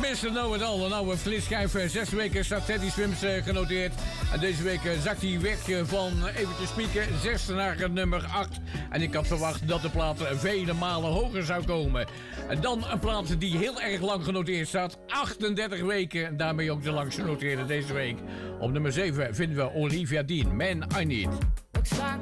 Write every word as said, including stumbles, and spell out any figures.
mister Know It All. Een oude flitschijf. Zes weken staat Teddy Swims uh, genoteerd. En deze week uh, zakt hij weg uh, van, even te spieken, zes naar nummer acht. En ik had verwacht dat de plaat vele malen hoger zou komen. En dan een plaat die heel erg lang genoteerd staat. achtendertig weken. En daarmee ook de langst genoteerde deze week. Op nummer zeven vinden we Olivia Dean. Man I Need.